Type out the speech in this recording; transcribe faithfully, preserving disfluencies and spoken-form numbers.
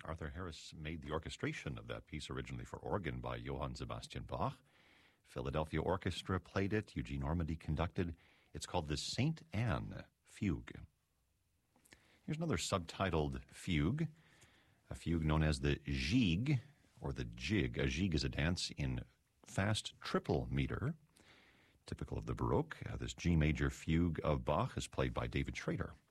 Arthur Harris made the orchestration of that piece originally for organ by Johann Sebastian Bach. Philadelphia Orchestra played it. Eugene Ormandy conducted. It's called the Saint Anne Fugue. Here's another subtitled fugue, a fugue known as the gigue, or the jig. A gigue is a dance in fast triple meter, typical of the Baroque. Uh, this G major fugue of Bach is played by David Schrader.